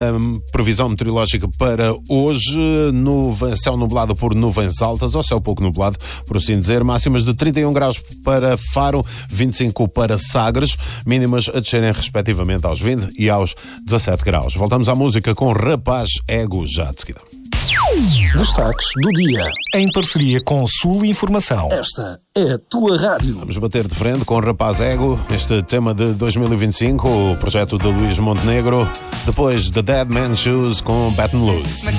Previsão meteorológica para hoje: céu nublado por nuvens altas, ou céu pouco nublado, por assim dizer. Máximas de 31 graus para Faro, 25 para Sagres, mínimas a descerem respectivamente aos 20 e aos 17 graus. Voltamos à música com Rapaz Ego já de seguida. Destaques do dia. Em parceria com Sul Informação. Esta é a tua rádio. Vamos bater de frente com Rapaz Ego, este tema de 2025, o projeto de Luís Montenegro. Depois The Dead Man's Shoes com Baton Loose.